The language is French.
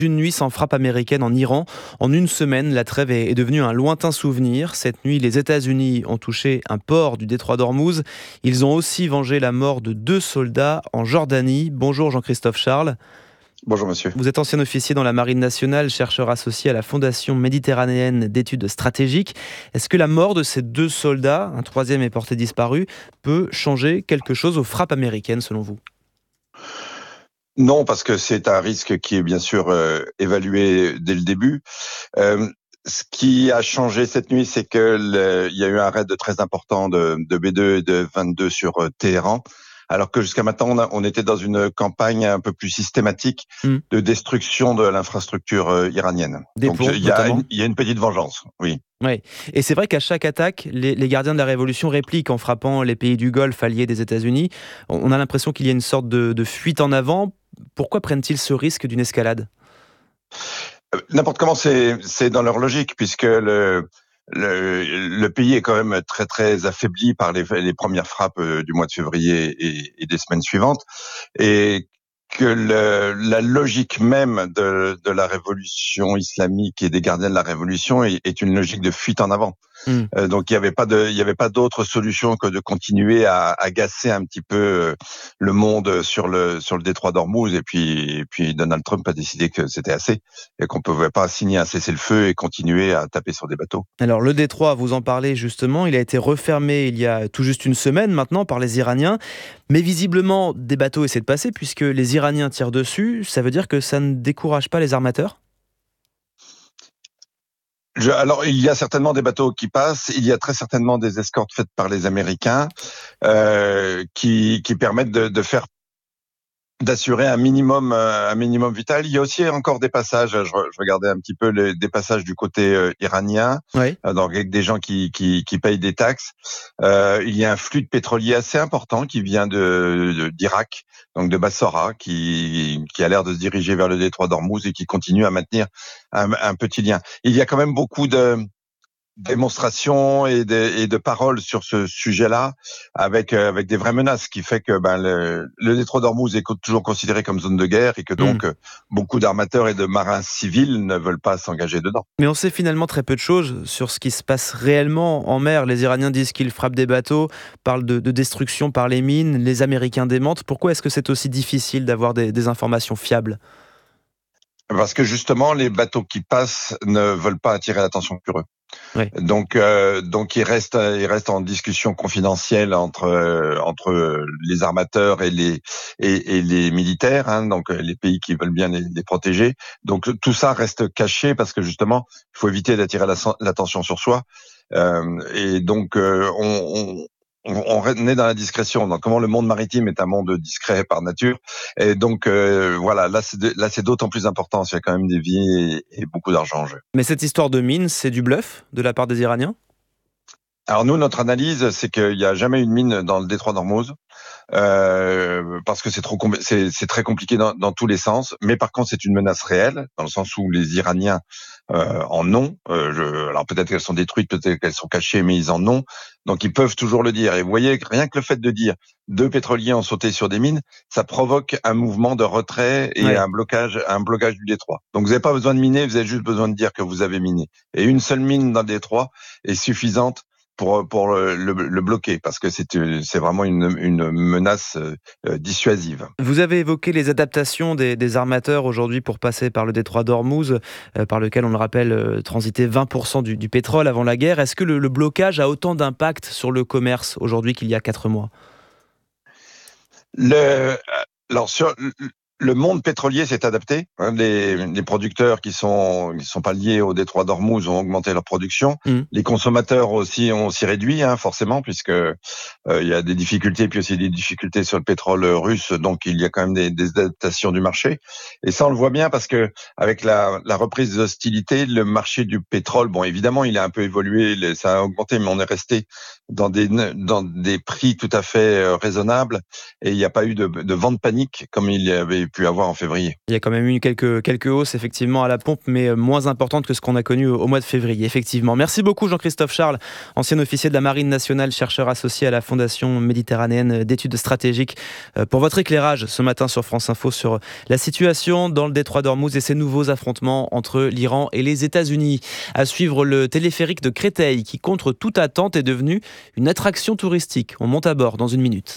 Une nuit sans frappe américaine en Iran. En une semaine, la trêve est devenue un lointain souvenir. Cette nuit, les États-Unis ont touché un port du détroit d'Ormuz. Ils ont aussi vengé la mort de 2 soldats en Jordanie. Bonjour Jean-Christophe Charles. Bonjour monsieur. Vous êtes ancien officier dans la Marine nationale, chercheur associé à la Fondation méditerranéenne d'études stratégiques. Est-ce que la mort de ces 2 soldats, un troisième est porté disparu, peut changer quelque chose aux frappes américaines selon vous ? Non, parce que c'est un risque qui est bien sûr évalué dès le début. Ce qui a changé cette nuit, c'est que il y a eu un raid très important de B-2 et de 22 sur Téhéran, alors que jusqu'à maintenant on était dans une campagne un peu plus systématique de destruction de l'infrastructure iranienne. Des Donc ponts, il notamment. y a une petite vengeance, oui. Ouais. Et c'est vrai qu'à chaque attaque, les gardiens de la Révolution répliquent en frappant les pays du Golfe alliés des États-Unis. On a l'impression qu'il y a une sorte de fuite en avant. Pourquoi prennent-ils ce risque d'une escalade ? N'importe comment, c'est dans leur logique, puisque le pays est quand même très très affaibli par les premières frappes du mois de février et des semaines suivantes, et que la logique même de la révolution islamique et des gardiens de la révolution est une logique de fuite en avant. Donc il y avait pas d'autre solution que de continuer à agacer un petit peu le monde sur le détroit d'Ormuz, et puis Donald Trump a décidé que c'était assez et qu'on pouvait pas signer un cessez-le-feu et continuer à taper sur des bateaux. Alors le détroit, vous en parlez justement, il a été refermé il y a tout juste une semaine maintenant par les Iraniens. Mais visiblement, des bateaux essaient de passer puisque les Iraniens tirent dessus. Ça veut dire que ça ne décourage pas les armateurs ? Alors, il y a certainement des bateaux qui passent. Il y a très certainement des escortes faites par les Américains qui permettent d'assurer un minimum vital. Il y a aussi encore des passages. Je regardais un petit peu des passages du côté iranien, Oui. donc avec des gens qui payent des taxes. Il y a un flux de pétrolier assez important qui vient d'Irak, donc de Bassora, qui a l'air de se diriger vers le détroit d'Ormuz et qui continue à maintenir un petit lien. Il y a quand même beaucoup de démonstrations et de paroles sur ce sujet-là, avec des vraies menaces, qui fait que le détroit d'Ormuz est toujours considéré comme zone de guerre et que donc beaucoup d'armateurs et de marins civils ne veulent pas s'engager dedans. Mais on sait finalement très peu de choses sur ce qui se passe réellement en mer. Les Iraniens disent qu'ils frappent des bateaux, parlent de destruction par les mines, les Américains démentent. Pourquoi est-ce que c'est aussi difficile d'avoir des informations fiables ? Parce que justement, les bateaux qui passent ne veulent pas attirer l'attention sur eux. Oui. Donc il reste en discussion confidentielle entre les armateurs et les militaires, hein, donc les pays qui veulent bien les protéger. Donc tout ça reste caché parce que justement, il faut éviter d'attirer l'attention sur soi. Et donc on est dans la discrétion. Donc comment le monde maritime est un monde discret par nature, et donc voilà, là c'est d'autant plus important. Il y a quand même des vies et beaucoup d'argent en jeu. Mais cette histoire de mine, c'est du bluff de la part des Iraniens ? Alors nous, notre analyse, c'est qu'il n'y a jamais eu de mine dans le détroit d'Ormuz, parce que c'est très compliqué dans tous les sens. Mais par contre, c'est une menace réelle, dans le sens où les Iraniens en ont. Alors peut-être qu'elles sont détruites, peut-être qu'elles sont cachées, mais ils en ont. Donc ils peuvent toujours le dire. Et vous voyez, rien que le fait de dire 2 pétroliers ont sauté sur des mines, ça provoque un mouvement de retrait et Ouais. un blocage du détroit. Donc vous n'avez pas besoin de miner, vous avez juste besoin de dire que vous avez miné. Et une seule mine dans le détroit est suffisante pour le bloquer, parce que c'est vraiment une menace dissuasive. Vous avez évoqué les adaptations des armateurs aujourd'hui pour passer par le détroit d'Ormuz, par lequel, on le rappelle, transitait 20% du pétrole avant la guerre. Est-ce que le blocage a autant d'impact sur le commerce aujourd'hui qu'il y a 4 mois ? Alors sur le monde pétrolier s'est adapté. Hein, les producteurs qui sont pas liés au détroit d'Ormuz ont augmenté leur production. Les consommateurs aussi ont s'y réduit, hein, forcément, puisque il y a des difficultés, puis aussi des difficultés sur le pétrole russe. Donc il y a quand même des adaptations du marché. Et ça, on le voit bien parce que avec la reprise des hostilités, le marché du pétrole, bon, évidemment, il a un peu évolué, ça a augmenté, mais on est resté dans des prix tout à fait raisonnables. Et il n'y a pas eu de vente panique comme il y avait pu avoir en février. Il y a quand même eu quelques hausses effectivement à la pompe, mais moins importantes que ce qu'on a connu au mois de février, effectivement. Merci beaucoup Jean-Christophe Charles, ancien officier de la Marine nationale, chercheur associé à la Fondation méditerranéenne d'études stratégiques, pour votre éclairage ce matin sur France Info sur la situation dans le détroit d'Ormuz et ces nouveaux affrontements entre l'Iran et les États-Unis. À suivre, le téléphérique de Créteil qui, contre toute attente, est devenu une attraction touristique. On monte à bord dans une minute.